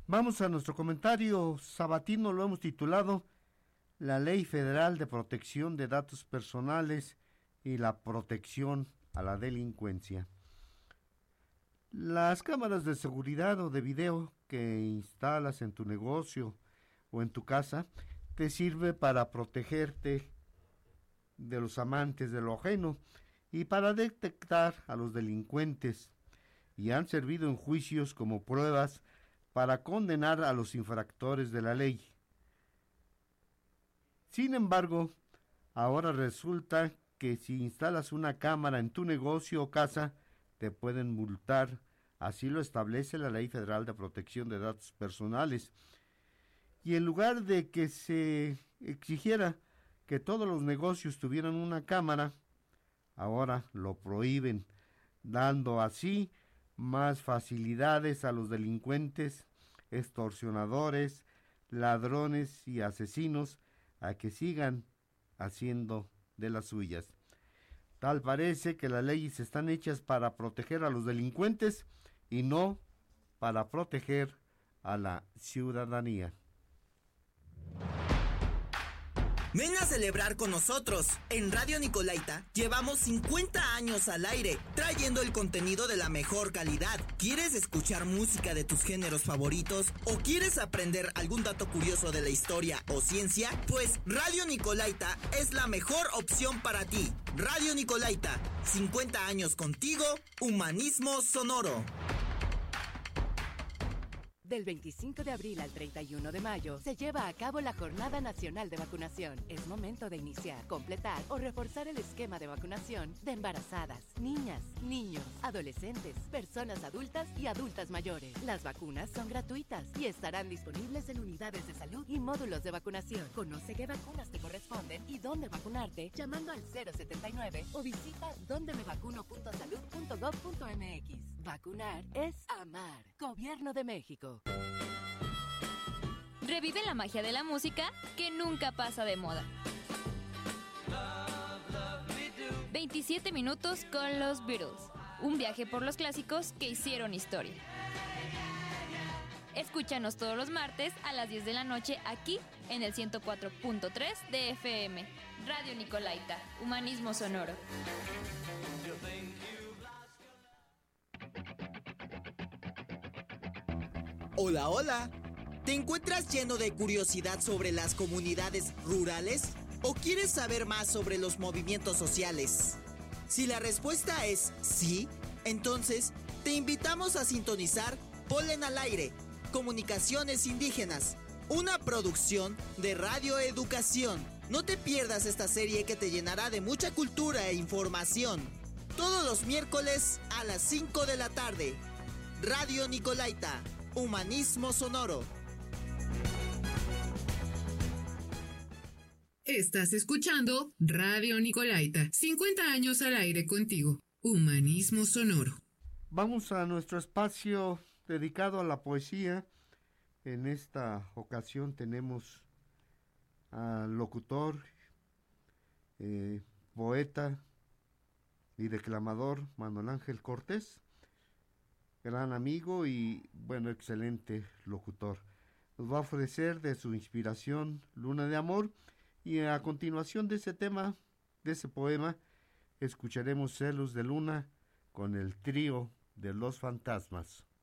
Vamos a nuestro comentario sabatino, lo hemos titulado La Ley Federal de Protección de Datos Personales y la Protección a la Delincuencia. Las cámaras de seguridad o de video que instalas en tu negocio o en tu casa te sirve para protegerte de los amantes de lo ajeno y para detectar a los delincuentes, y han servido en juicios como pruebas para condenar a los infractores de la ley. Sin embargo, ahora resulta que si instalas una cámara en tu negocio o casa, te pueden multar. Así lo establece la Ley Federal de Protección de Datos Personales. Y en lugar de que se exigiera que todos los negocios tuvieran una cámara, ahora lo prohíben, dando así más facilidades a los delincuentes, extorsionadores, ladrones y asesinos a que sigan haciendo de las suyas. Tal parece que las leyes están hechas para proteger a los delincuentes y no para proteger a la ciudadanía. Ven a celebrar con nosotros. En Radio Nicolaita llevamos 50 años al aire, trayendo el contenido de la mejor calidad. ¿Quieres escuchar música de tus géneros favoritos? ¿O quieres aprender algún dato curioso de la historia o ciencia? Pues Radio Nicolaita es la mejor opción para ti. Radio Nicolaita, 50 años contigo, humanismo sonoro. Del 25 de abril al 31 de mayo se lleva a cabo la Jornada Nacional de Vacunación. Es momento de iniciar, completar o reforzar el esquema de vacunación de embarazadas, niñas, niños, adolescentes, personas adultas y adultas mayores. Las vacunas son gratuitas y estarán disponibles en unidades de salud y módulos de vacunación. Conoce qué vacunas te corresponden y dónde vacunarte llamando al 079 o visita dondemevacuno.salud.gov.mx. Vacunar es amar. Gobierno de México. Revive la magia de la música que nunca pasa de moda. 27 minutos con los Beatles. Un viaje por los clásicos que hicieron historia. Escúchanos todos los martes a las 10 de la noche aquí en el 104.3 de FM. Radio Nicolaita, humanismo sonoro. Hola, hola. ¿Te encuentras lleno de curiosidad sobre las comunidades rurales? ¿O quieres saber más sobre los movimientos sociales? Si la respuesta es sí, entonces te invitamos a sintonizar Polen al Aire, Comunicaciones Indígenas, una producción de Radio Educación. No te pierdas esta serie que te llenará de mucha cultura e información. Todos los miércoles a las 5 de la tarde. Radio Nicolaita, humanismo sonoro. Estás escuchando Radio Nicolaita, 50 años al aire contigo, humanismo sonoro. Vamos a nuestro espacio dedicado a la poesía. En esta ocasión tenemos al locutor, poeta y declamador Manuel Ángel Cortés, gran amigo y, excelente locutor. Nos va a ofrecer de su inspiración Luna de Amor, y a continuación de ese tema, de ese poema, escucharemos Celos de Luna con el trío de Los Fantasmas.